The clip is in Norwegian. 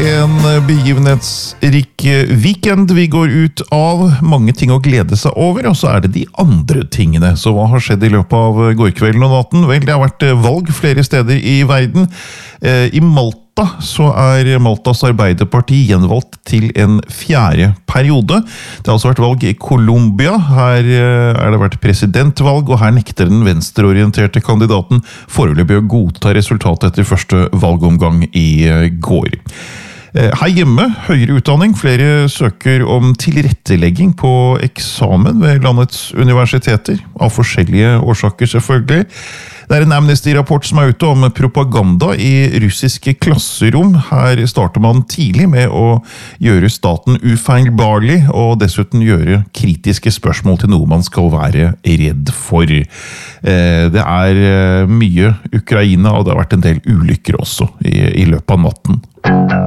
en begivenhetsrik weekend vi går ut av. Mange ting å glede seg over, og så er det de andre tingene. Så hva har skjedd i løpet av gårkvelden og natten? Vel, det har vært valg flere steder i verden. I Malta så er Maltas Arbeiderparti gjenvalgt til en 4. periode. Det har også vært valg i Colombia. Her er det vært presidentvalg, og her nekter den venstreorienterte kandidaten foreløpig å godta resultatet etter første valgomgang i går. Her hjemme, høyere utdanning. Flere søker om tilrettelegging på eksamen ved landets universiteter, av forskjellige årsaker selvfølgelig. Det er en Amnesty-rapport som er ute om propaganda i russiske klasserom. Her starter man tidlig med å gjøre staten ufeilbarlig, og dessuten gjøre kritiske spørsmål til noe man skal være redd for. Det er mye Ukraina, og det har vært en del ulykker også i løpet av natten.